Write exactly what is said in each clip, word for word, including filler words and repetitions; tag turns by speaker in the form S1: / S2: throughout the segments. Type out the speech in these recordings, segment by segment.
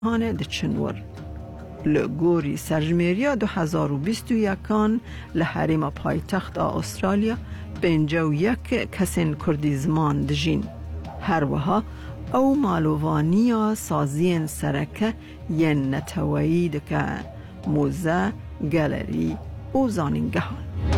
S1: هانه دچنور لگوری سرجمیریا دو هزار و بیست و یکان لحریم پایتخت استرالیا پنجاه و یک کسین کردی زمان دجین. هر وها او مالووانیا سازین سرکه ین نتوایی دکه موزه، گالری و زانینگهان.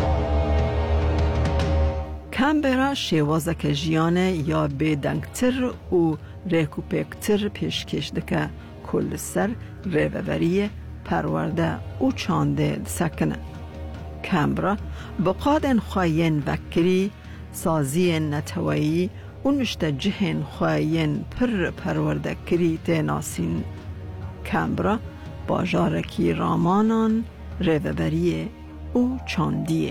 S1: کمبرا شوازک جیانه یا بدنگتر و ریکوپکتر پیشکش دکه کل سر ریووریه پرورده و چانده سکنه. کمبرا بقادن خواهین وکری سازی نتوایی و مشتجهن خواهین پر پرورده کری تناسین. کمبرا باجارکی رامانان ریووریه و چاندیه.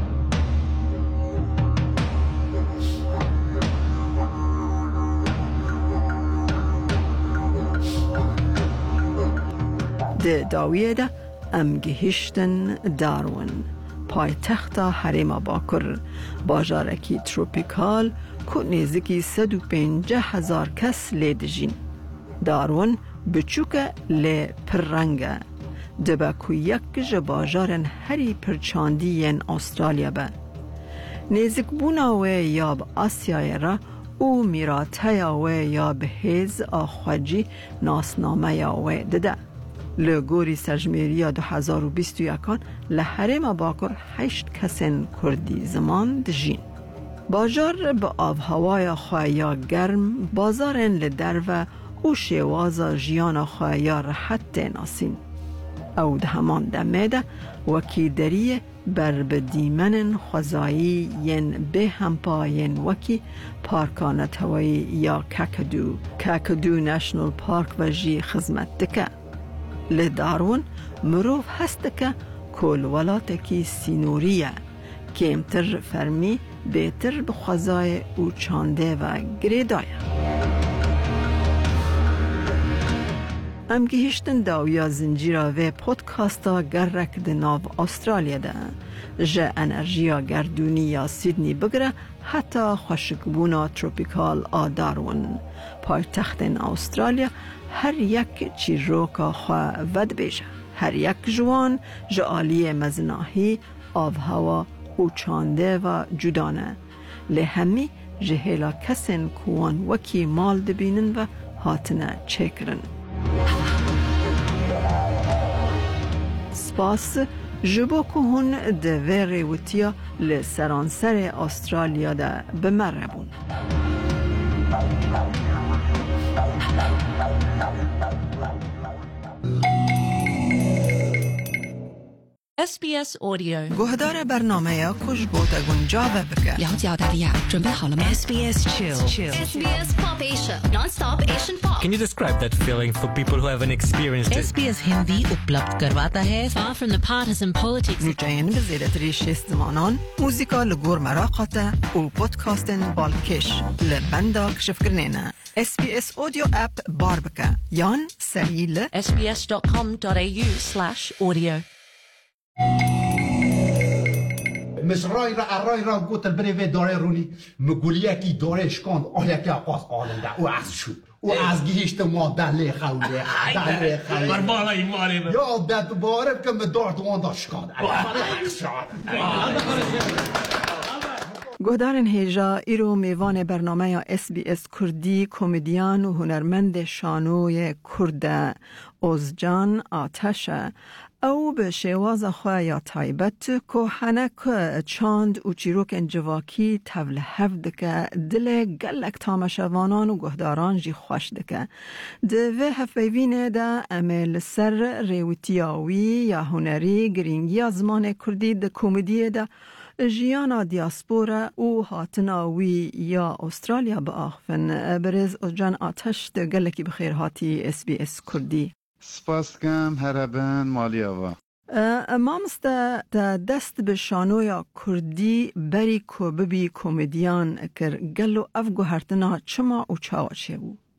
S1: ده داویه ده ام گهشتن داروین پای تخت حریم باکر باجارکی تروپیکال که نزدیکی صد و پنجاه هزار کس لیدجین. داروین بچوکه لی پررنگه دبا که یک جباجارن هری پرچاندین استرالیا به نزدیک بوناوه یا به آسیای را او میراتای آوه یا به هیز آخواجی ناسنامه آوه دده. لگوری سرجمیریا دو هزار و بیست و یکان لحرم باکر هشت کسین کردی زمان دجین. باجار با آب هوای خواهیا گرم بازارن لدرو و شوازا جیانا خواهیا راحت ناسین. او ده همان دمیده وکی دریه بر بدیمن خوزایی ین به همپا ین وکی پارکانت هوایی یا کاکادو کاکادو نشنال پارک و جی خدمت دکه. لدارون مروف هست که کل ولاتکی سینوریه که امتر فرمی بهتر بخوزای او چانده و گریدایه. ام گهشتن داویا زنجیرا و پودکاستا گرک دناو استرالیا ده جه انرژیا گردونی یا سیدنی بگره حتی خوشکبونا تروپیکال آدارون پای تختن استرالیا هر یک چی روکا خواه ود بیشه. هر یک جوان جعالی مزناهی آب هوا و چانده و جدانه لهمی جهیلا کسین کوان وکی مال دبینن و هاتنه چکرن. سپاس جبو که هون دوه ریوتیا لسرانسر استرالیا ده بمربون.
S2: S B S Audio
S1: گهدار برنامه یا کش بودا گنجاوه بکر
S2: 了解澳大利亚准备好了吗
S3: S B S Chill.
S4: S B S Pop Asia, non-stop Asian pop.
S5: Can you describe that feeling for people who haven't experienced it?
S3: S B S Hindi उपलब्ध करवाता है
S4: Far from the partisan politics.
S1: نوچین بزیده تریشیست زمانان موزیکا لگور مراقاته و پودکاستن بالکش لبندا کشف کرنینه. S B S Audio App بار بکر یان سریل
S2: S B S dot com dot A U slash audio
S6: مش راي را راي را قلت البريفي دوري روني مقوليا كي دوري شكوند اوليا كي قاس قالندا واز شو واز جيشت ما دالي خولي دالي خولي
S5: بربالا يمارينا
S6: يا بد بارب كم دورت وان داشكان
S1: گهدارن هیجا ایرو میوان برنامه یا اس بی اس کردی کمدیان و هنرمند شانوی کرد اوزجان آتش او به شواز خواه یا تایبت که حنک چاند و چیروک انجواکی تول هفت که دل گلک تامشوانان و گهداران جی خوش دکه دوه هفوینه ده امل سر ریوتیاوی یا هنری گرینگی زمان کردی ده کمدیه ده جیانا دیاسپورا او هاتناوی یا استرالیا با آخفن برز جان آتش ده گلکی بخیر هاتی اس بی اس کردی
S7: سپاس کم هربن مالی آوا
S1: مامست ده دست به شانویا کردی بری کو ببی کمدیان کر گلو افگو هرتنا چما او چاوا چه بو؟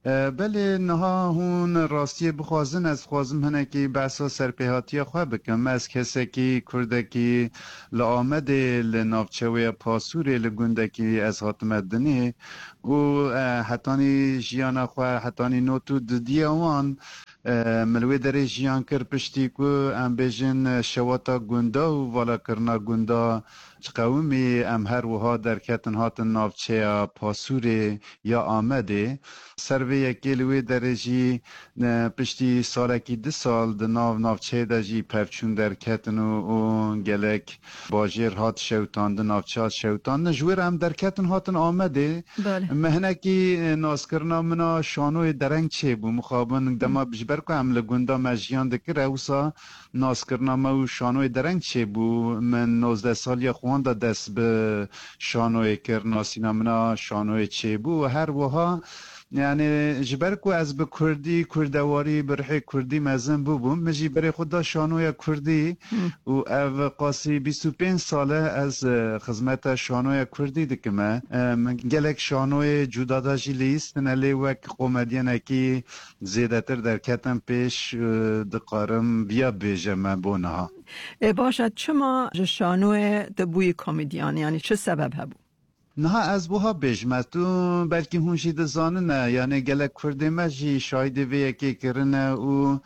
S7: بله نها هون راستی بخوازن از خوازم هنه که بحثا سرپیهاتی خواه بکم از کسی که کرده که لآمده لنافچوی پاسوری لگنده که از حاتمدنی و حتانی جیانا خواه حتانی نوتو دیوان ملوی در جیان کر پشتی که ام بیجن شواتا گنده و والا کرنا گنده قومی ام هر وها در کتن هاتن نافچه پاسوری یا آمده سروی یکی لوی درجی پشتی سالکی ده سال ده ناو نافچه ده جی پفچون در کتن و گلک باجیر هات شوتان ده نافچه هات شوتان نجویر هم در کتن هاتن آمده
S1: بله.
S7: مهنکی ناس کرنا منا شانوی درنگ چه بو مخابن دما بجبر که هم لگنده مجیان ده که روسا ناس کرنا مو شانوی درنگ چه بو من نوزده سال یا خوان ده دست به شانوی کرنا سینا منا شانوی چه بو و هر وها یعنی جبرکو از به کردی کردواری برحی کردی مزن بوم مجی برای خدا شانوی کردی و او قاسی بیست و پنج ساله از خدمت شانوی کردی دکمه گلک شانوی جدادا جلیست نلی وک قومدین که زیده تر در کتن پیش دقارم بیا بیجم بونها
S1: باشد چما شانوی دبوی کمدیان یعنی چه سبب هبو؟
S7: نه از بوها بجمتو بلکه هونشی دزانه نه یعنی گلک کرده مجی شایده وی یکی کرنه و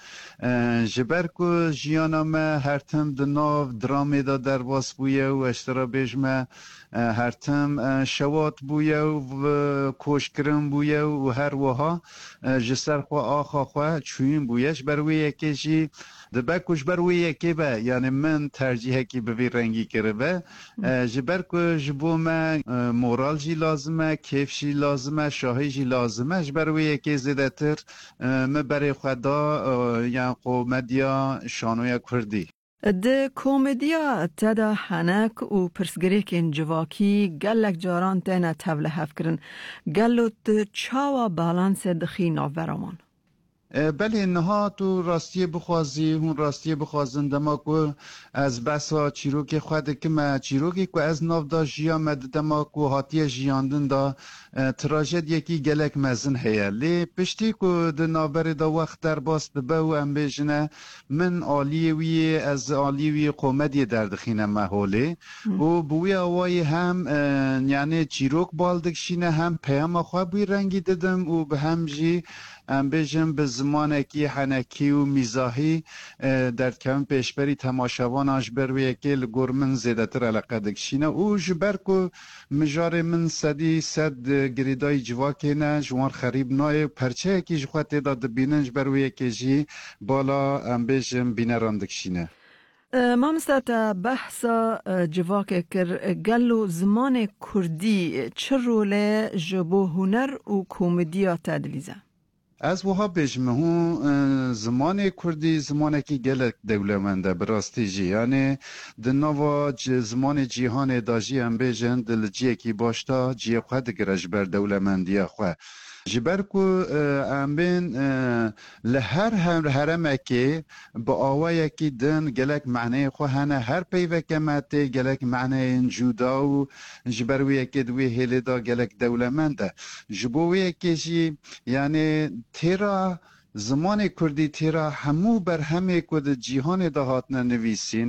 S7: جبر کو جیانا ما هرتم دناو درامی دا در واس بویه و اشترا بجمه هرتم شوات بویه و کوشکرم بویه و هر وها جسر خوا آخا خوا چوین بویش بروی یکی جی دبا کش بروی یکی با یعنی من ترجیح کی به رنگی کرده با جبر کو جبو ما مورال جی لازمه کیف جی لازمه شاهی جی لازمه جبروی یکی زیده تر ما برای خدا یعنی قومدیا شانوی کردی
S1: ده کومدیا تدا حنک و پرسگری که انجواکی گلک جاران تینا تبله هف کرن گلوت چاوا بالانس دخی ناورامان
S7: بله اینها تو راستی بخوازی هون راستی بخوازن دما کو از بسا چیروکی خود که ما چیروکی که از ناو دا جیا مد دما کو هاتی جیاندن دا تراجد یکی گلک مزن هیا لی پشتی که ده نابر دا وقت در باست به و ام بیجنه من آلیوی از آلیوی قومدی در دخینه محوله و بوی آوای هم یعنی چیروک بالدکشینه هم پیام خواه بوی رنگی ددم و به هم جی ام بیجن به زمانه کی حنکی و میزاهی در کم پیشبری تماشاوان آش بروی اکیل گرمن زیده تر علاقه دکشینه او جبر کو مجار من صدی صد گریدای جواکی نه جوان خریب نای پرچه اکی جوات داد بیننج بروی اکی جی بالا ام بیجن بینران دکشینه
S1: ما مستتا بحثا جواک کر گلو زمان کردی چه روله جبو هنر و کومدیا تدلیزه
S7: از وها بجمه هون زمان کردی زمانی که گلک دولمنده براستی جی یعنی دنوا زمان جیهان داجی هم بجن دل جی کی باشتا جی خود گرش بر دولمندی خواه جبر کو ام بین لهر هم هرم که با آوای کی دن گلک معنی خو هنه هر پیو کمت گلک معنی جودا و جبر وی کی دوی هلی دا گلک دولمنده جبوی کی جی یعنی تیرا زمان کردی تیرا همو بر همه کد جیهان دهات نویسین